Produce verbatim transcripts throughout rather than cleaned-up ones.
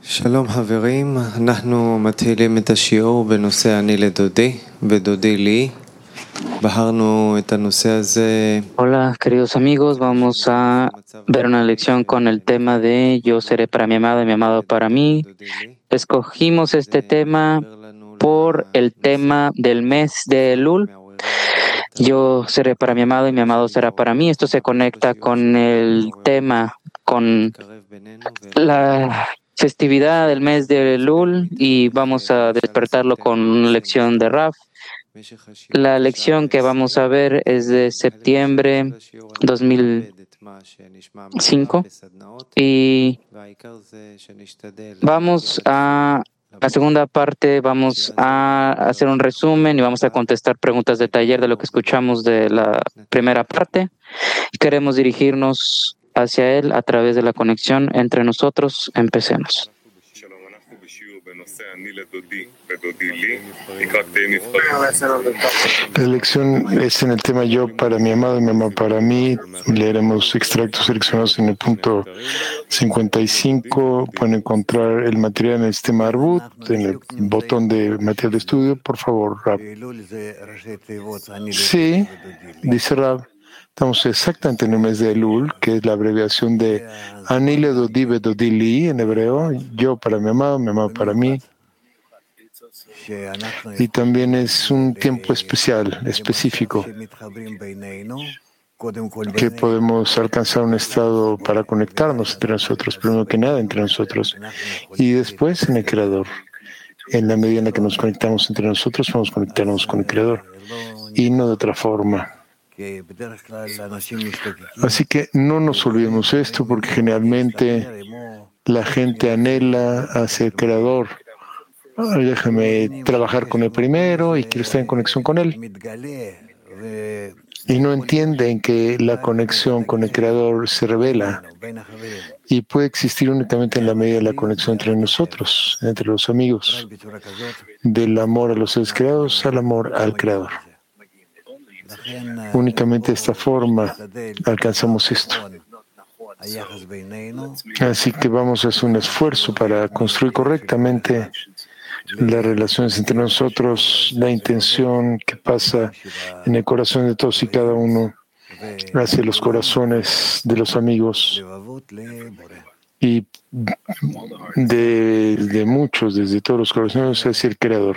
שלום חברים, אנחנו מתחילים את השיעור בנושא אני לדודי ודודי לי. בחרנו את הנושא הזה. Hola, queridos amigos, vamos a ver una lección con el tema de yo seré para mi amado y mi amado para mí. Escogimos este tema por el tema del mes de Elul. Yo seré para mi amado y mi amado será para mí. Esto se conecta con el tema, con la festividad del mes de Elul, y vamos a despertarlo con una lección de Raf. La lección que vamos a ver es de septiembre dos mil cinco y vamos a la segunda parte, vamos a hacer un resumen y vamos a contestar preguntas de taller de lo que escuchamos de la primera parte. Queremos dirigirnos hacia él a través de la conexión entre nosotros. Empecemos. La lección es en el tema yo para mi amado y mi amado para mí. Leeremos extractos seleccionados en el punto cincuenta y cinco. Pueden encontrar el material en el sistema Arbut, en el botón de material de estudio. Por favor, Rab. Sí, dice Rab. Estamos exactamente en el mes de Elul, que es la abreviación de Ani Ledodi Vedodi Li en hebreo, yo para mi amado, mi amado para mí. Y también es un tiempo especial, específico, que podemos alcanzar un estado para conectarnos entre nosotros, primero que nada entre nosotros, y después en el Creador. En la medida en la que nos conectamos entre nosotros, vamos a conectarnos con el Creador, y no de otra forma. Así que no nos olvidemos esto, porque generalmente la gente anhela hacia el Creador. Ay, déjame trabajar con él primero y quiero estar en conexión con él. Y no entienden que la conexión con el Creador se revela y puede existir únicamente en la medida de la conexión entre nosotros, entre los amigos, del amor a los seres creados al amor al Creador. Únicamente de esta forma alcanzamos esto. Así que vamos a hacer un esfuerzo para construir correctamente las relaciones entre nosotros, la intención que pasa en el corazón de todos y cada uno hacia los corazones de los amigos y de, de muchos, desde todos los corazones hacia el Creador.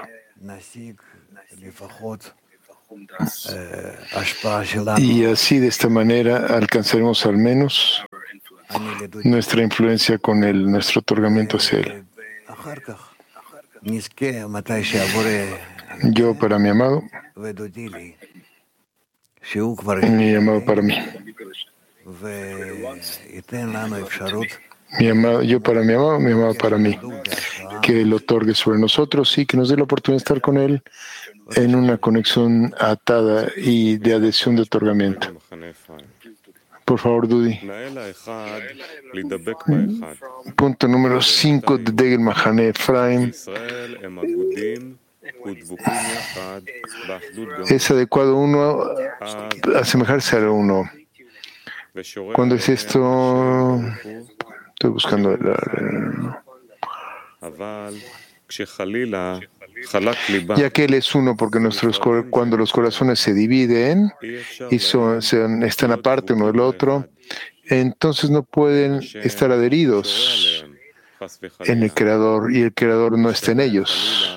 Y así, de esta manera, alcanzaremos al menos nuestra influencia con Él, nuestro otorgamiento hacia Él. Yo para mi amado, mi amado para mí. Mi amado, yo para mi amado, mi amado para mí. Que Él otorgue sobre nosotros y que nos dé la oportunidad de estar con Él en una conexión atada y de adhesión de otorgamiento. Por favor, Dudi. Punto número cinco de Degel Mahane Efraim. Es adecuado uno asemejarse al uno. Cuando es esto, estoy buscando la... Ya que Él es uno, porque nuestros, cuando los corazones se dividen y son, son, están aparte uno del otro, entonces no pueden estar adheridos en el Creador y el Creador no está en ellos.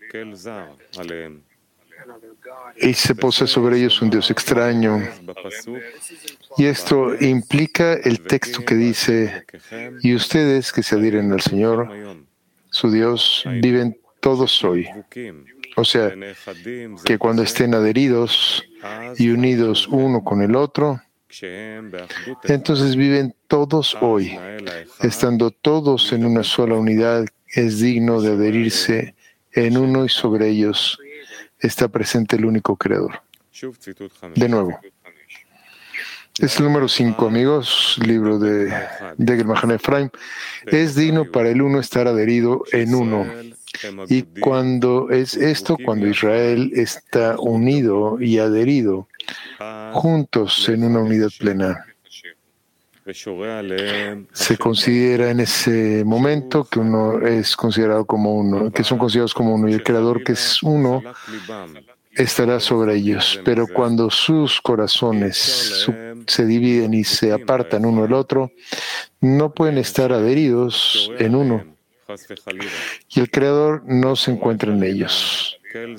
Y se posa sobre ellos un Dios extraño. Y esto implica el texto que dice, y ustedes que se adhieren al Señor, su Dios, viven todos hoy. O sea, que cuando estén adheridos y unidos uno con el otro, entonces viven todos hoy. Estando todos en una sola unidad, es digno de adherirse en uno y sobre ellos está presente el único Creador. De nuevo. Es el número cinco, amigos, libro de Degel Mahane Efraim. Es digno para el uno estar adherido en uno. Y cuando es esto, cuando Israel está unido y adherido, juntos en una unidad plena. se considera en ese momento que uno es considerado como uno, que son considerados como uno, y el Creador, que es uno, estará sobre ellos. Pero cuando sus corazones su, se dividen y se apartan uno del otro, no pueden estar adheridos en uno. Y el Creador no se encuentra en ellos.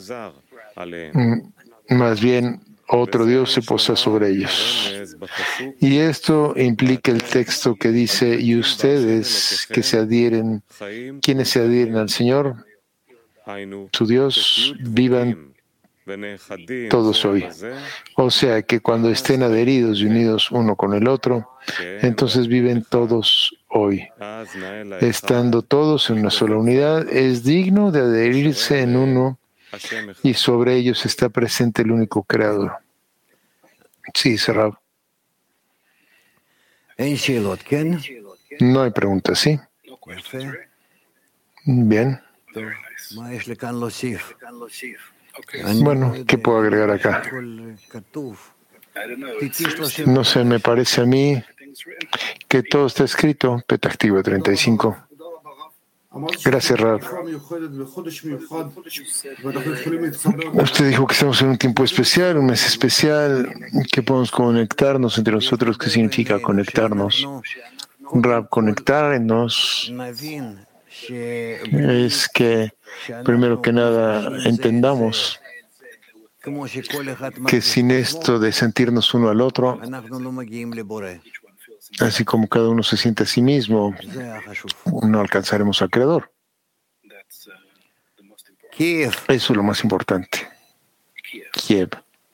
Más bien, otro Dios se posa sobre ellos. Y esto implica el texto que dice, y ustedes que se adhieren, quienes se adhieren al Señor, su Dios, vivan todos hoy. O sea que cuando estén adheridos y unidos uno con el otro, entonces viven todos hoy. Estando todos en una sola unidad, es digno de adherirse en uno y sobre ellos está presente el único Creador. Sí, Sarab. No hay preguntas, ¿sí? Bien. Bueno, ¿qué puedo agregar acá? No sé, me parece a mí que todo está escrito. Petactiva treinta y cinco. Gracias, Rab. Usted dijo que estamos en un tiempo especial, un mes especial, que podemos conectarnos entre nosotros. ¿Qué significa conectarnos? Rab, conectarnos es que, primero que nada, entendamos que sin esto de sentirnos uno al otro, así como cada uno se siente a sí mismo, no alcanzaremos al Creador. Eso es lo más importante. Kiev.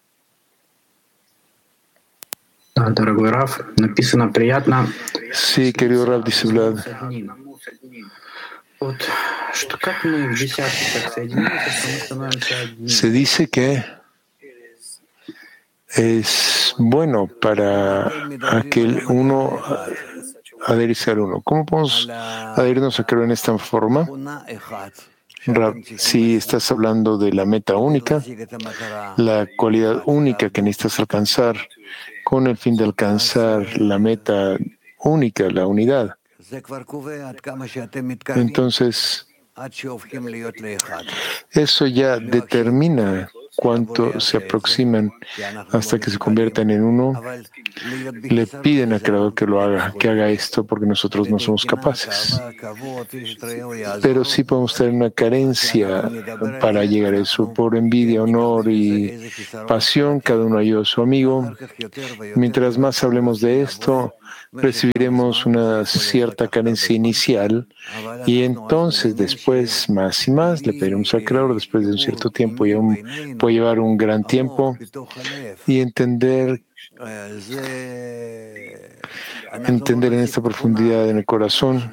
Sí, querido Rav, dice Vlad. Se dice que es bueno para aquel uno adherirse al uno. ¿Cómo podemos adherirnos a creer en esta forma? Rab, si estás hablando de la meta única, la cualidad única que necesitas alcanzar con el fin de alcanzar la meta única, la unidad. Entonces, eso ya determina cuánto se aproximan hasta que se conviertan en uno. Le piden al Creador que lo haga, que haga esto, porque nosotros no somos capaces. Pero sí podemos tener una carencia para llegar a eso. Por envidia, honor y pasión, cada uno ayuda a su amigo. Mientras más hablemos de esto, recibiremos una cierta carencia inicial y entonces después, más y más, le pediremos al Creador después de un cierto tiempo, y aún puede llevar un gran tiempo, y entender entender en esta profundidad en el corazón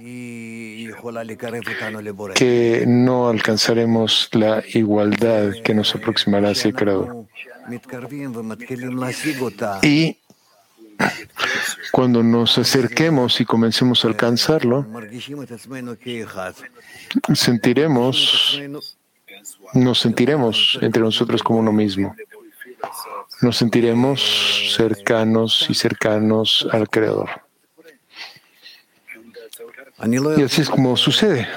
que no alcanzaremos la igualdad que nos aproximará hacia el Creador. Y cuando nos acerquemos y comencemos a alcanzarlo, sentiremos, nos sentiremos entre nosotros como uno mismo. Nos sentiremos cercanos y cercanos al Creador. Y así es como sucede.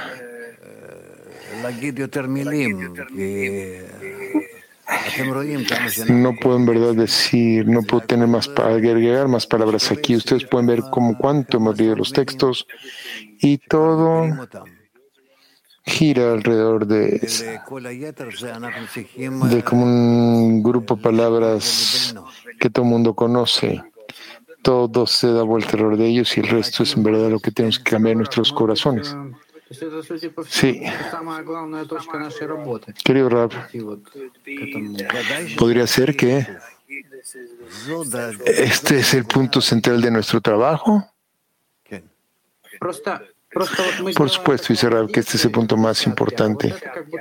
No puedo en verdad decir, no puedo tener más para agregar más palabras aquí. Ustedes pueden ver como cuánto hemos leído los textos y todo gira alrededor de, de como un grupo de palabras que todo el mundo conoce. Todo se da vuelta alrededor de ellos y el resto es en verdad lo que tenemos que cambiar en nuestros corazones. Sí. Querido Rab, podría ser que este es el punto central de nuestro trabajo. Por supuesto, dice Rab, que este es el punto más importante.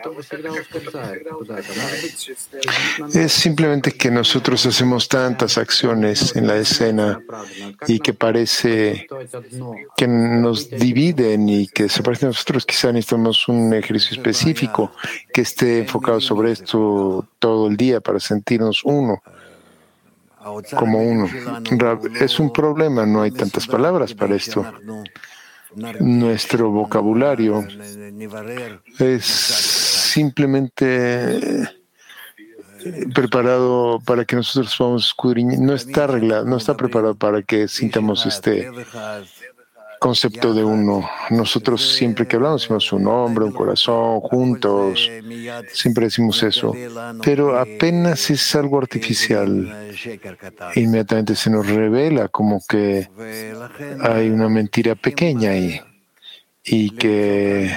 Es simplemente que nosotros hacemos tantas acciones en la escena y que parece que nos dividen y que desaparecen nosotros. Quizá necesitamos un ejercicio específico que esté enfocado sobre esto todo el día para sentirnos uno. como uno. Rab, es un problema, no hay tantas palabras para esto. Nuestro vocabulario es simplemente preparado para que nosotros podamos escudriñar, no está arreglado, no está preparado para que sintamos este concepto de uno. Nosotros siempre que hablamos decimos un hombre, un corazón, juntos, siempre decimos eso, pero apenas es algo artificial, inmediatamente se nos revela como que hay una mentira pequeña ahí y que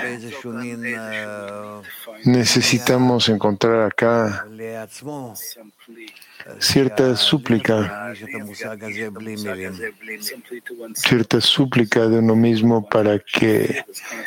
necesitamos encontrar acá cierta súplica, cierta súplica de uno mismo para que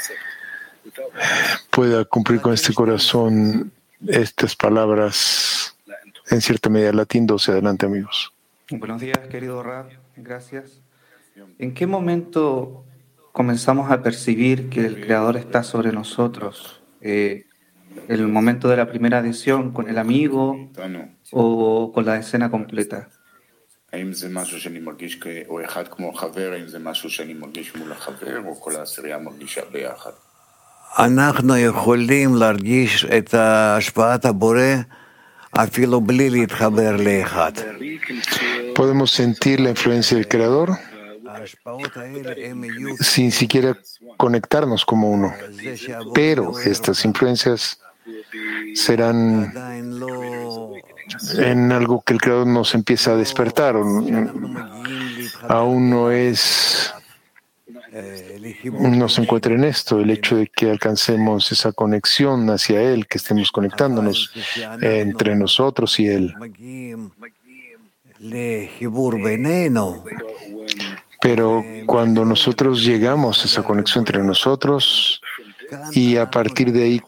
pueda cumplir con este corazón estas palabras en cierta medida latiéndose. Adelante, amigos. Buenos días, querido Rab. Gracias. ¿En qué momento comenzamos a percibir que el Creador está sobre nosotros? Eh, ¿El momento de la primera adhesión con el amigo o con la escena completa? אנחנו יכולים להרגיש את השפעת הבורא אפילו בלי להתחבר לאחד. Podemos sentir la influencia del Creador sin siquiera conectarnos como uno. Pero estas influencias serán en algo que el Creador nos empieza a despertar. Aún no es, no se encuentra en esto, el hecho de que alcancemos esa conexión hacia Él, que estemos conectándonos entre nosotros y Él. Pero cuando nosotros llegamos a esa conexión entre nosotros y a partir de ahí